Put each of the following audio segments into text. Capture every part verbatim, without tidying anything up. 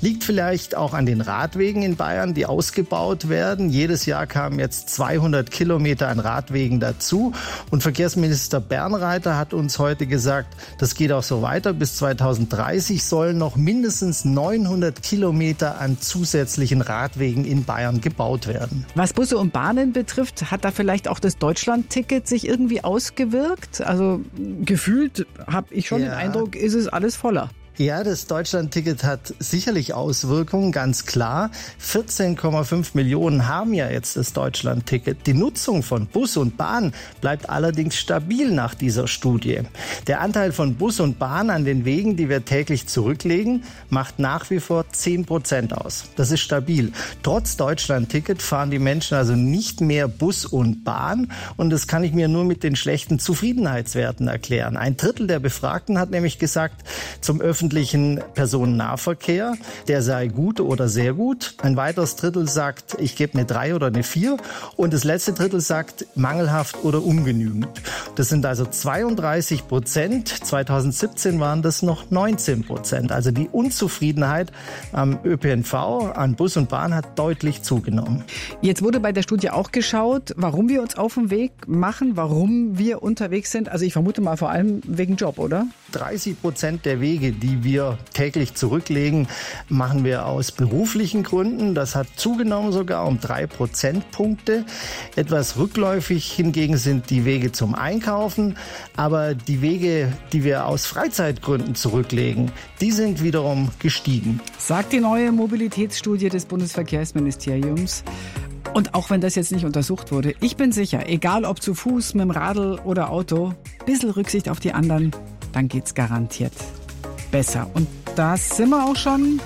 Liegt vielleicht auch an den Radwegen in Bayern, die ausgebaut werden. Jedes Jahr kamen jetzt zweihundert Kilometer an Radwegen dazu. Und Verkehrsminister Bernreiter hat uns heute gesagt, das geht auch so weiter. Bis zweitausenddreißig sollen noch mindestens neunhundert Kilometer an zusätzlichen Radwegen in Bayern gebaut werden. Was Busse und Bahnen betrifft, hat da vielleicht auch das Deutschland-Ticket sich irgendwie ausgewirkt? Also gefühlt habe ich schon ja. den Eindruck, ist es alles voller. Ja, das Deutschland-Ticket hat sicherlich Auswirkungen, ganz klar. vierzehn Komma fünf Millionen haben ja jetzt das Deutschland-Ticket. Die Nutzung von Bus und Bahn bleibt allerdings stabil nach dieser Studie. Der Anteil von Bus und Bahn an den Wegen, die wir täglich zurücklegen, macht nach wie vor zehn Prozent aus. Das ist stabil. Trotz Deutschland-Ticket fahren die Menschen also nicht mehr Bus und Bahn. Und das kann ich mir nur mit den schlechten Zufriedenheitswerten erklären. Ein Drittel der Befragten hat nämlich gesagt, zum öffentlichen öffentlichen Personennahverkehr, der sei gut oder sehr gut. Ein weiteres Drittel sagt, ich gebe eine drei oder eine vier. Und das letzte Drittel sagt, mangelhaft oder ungenügend. Das sind also zweiunddreißig Prozent. zweitausendsiebzehn waren das noch neunzehn Prozent. Also die Unzufriedenheit am Ö P N V, an Bus und Bahn hat deutlich zugenommen. Jetzt wurde bei der Studie auch geschaut, warum wir uns auf den Weg machen, warum wir unterwegs sind. Also ich vermute mal vor allem wegen Job, oder? dreißig Prozent der Wege, die wir täglich zurücklegen, machen wir aus beruflichen Gründen. Das hat zugenommen sogar um drei Prozentpunkte. Etwas rückläufig hingegen sind die Wege zum Einkaufen. Aber die Wege, die wir aus Freizeitgründen zurücklegen, die sind wiederum gestiegen. Sagt die neue Mobilitätsstudie des Bundesverkehrsministeriums. Und auch wenn das jetzt nicht untersucht wurde, ich bin sicher, egal ob zu Fuß, mit dem Radl oder Auto, ein bisschen Rücksicht auf die anderen, dann geht's garantiert besser. Und da sind wir auch schon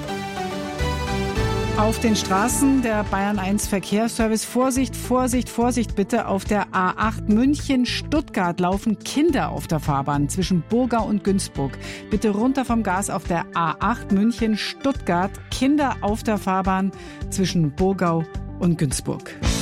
auf den Straßen. Der Bayern eins Verkehrsservice. Vorsicht, Vorsicht, Vorsicht bitte. Auf der A acht München-Stuttgart laufen Kinder auf der Fahrbahn zwischen Burgau und Günzburg. Bitte runter vom Gas auf der A acht München-Stuttgart. Kinder auf der Fahrbahn zwischen Burgau und Günzburg.